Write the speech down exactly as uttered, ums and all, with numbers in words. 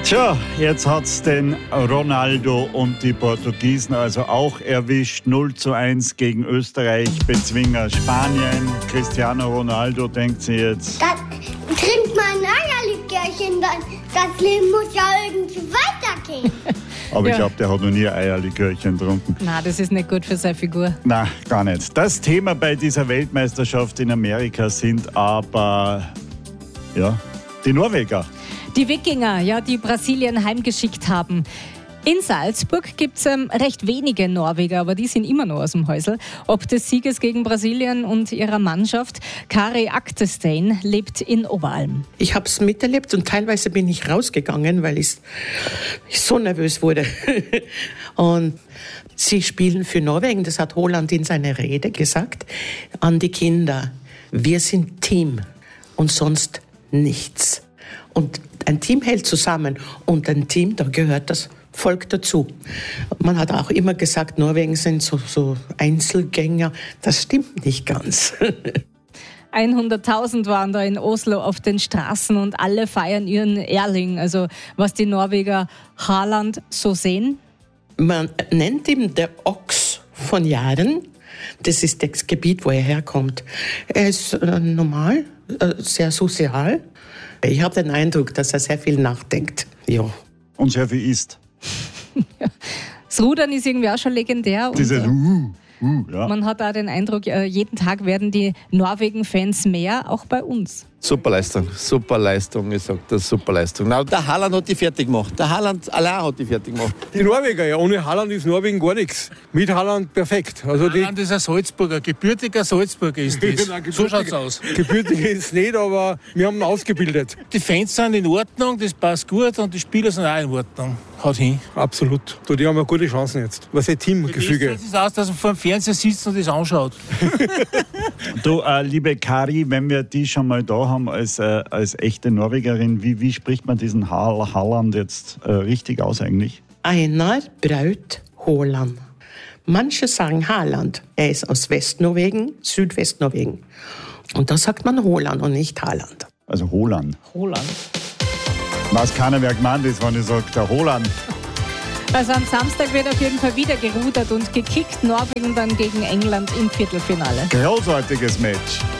Tja, jetzt hat's den Ronaldo und die Portugiesen also auch erwischt. null zu eins gegen Österreich, Bezwinger Spanien. Cristiano Ronaldo denkt sich jetzt... Das trinkt man ein Eierlikörchen, dann das Leben muss ja irgendwie weitergehen. Aber Ja. ich glaube, der hat noch nie ein Eierlikörchen getrunken. Na, das ist nicht gut für seine Figur. Na, gar nicht. Das Thema bei dieser Weltmeisterschaft in Amerika sind aber, ja, die Norweger. Die Wikinger, ja, die Brasilien heimgeschickt haben. In Salzburg gibt es ähm, recht wenige Norweger, aber die sind immer noch aus dem Häusl. Ob des Sieges gegen Brasilien und ihrer Mannschaft. Kari Aktestein lebt in Oberalm. Ich habe es miterlebt und teilweise bin ich rausgegangen, weil ich, ich so nervös wurde. Und sie spielen für Norwegen, das hat Holland in seiner Rede gesagt, an die Kinder. Wir sind Team und sonst nichts. Und ein Team hält zusammen und ein Team, da gehört das Volk dazu. Man hat auch immer gesagt, Norwegen sind so, so Einzelgänger. Das stimmt nicht ganz. hunderttausend waren da in Oslo auf den Straßen und alle feiern ihren Erling. Also was die Norweger Haaland so sehen. Man nennt ihn der Ochs von Jahren. Das ist das Gebiet, wo er herkommt. Er ist äh, normal, äh, sehr sozial. Ich habe den Eindruck, dass er sehr viel nachdenkt. Ja. Und sehr viel isst. Das Rudern ist irgendwie auch schon legendär. Und, Diese, äh, uh, uh, ja. man hat auch den Eindruck, äh, jeden Tag werden die Norwegen-Fans mehr, auch bei uns. Super Leistung, super Leistung, ich sag das, super Leistung. Na, der Haaland hat die fertig gemacht. Der Haaland allein hat die fertig gemacht. Die Norweger, ja, ohne Haaland ist Norwegen gar nichts. Mit Haaland perfekt. Also die Haaland ist ein Salzburger, gebürtiger Salzburger ist das. Nein, So schaut's aus. Gebürtige ist nicht, aber wir haben ihn ausgebildet. Die Fans sind in Ordnung, das passt gut und die Spieler sind auch in Ordnung. Haut hin. Absolut. So, die haben ja gute Chancen jetzt. Was ein Teamgefüge. Es ist aus, dass man vor dem Fernseher sitzt und das anschaut. Du, äh, liebe Kari, wenn wir die schon mal da haben als, äh, als echte Norwegerin, wie, wie spricht man diesen ha- Haaland jetzt äh, richtig aus eigentlich? Einar Braut Haaland. Manche sagen Haaland. Er ist aus Westnorwegen, Südwestnorwegen. Und da sagt man Haaland und nicht Haaland. Also Holland. Holland. Was keiner wer gemeint ist, wenn ich sage, der Holland. Also am Samstag wird auf jeden Fall wieder gerudert und gekickt. Norwegen dann gegen England im Viertelfinale. Großartiges Match.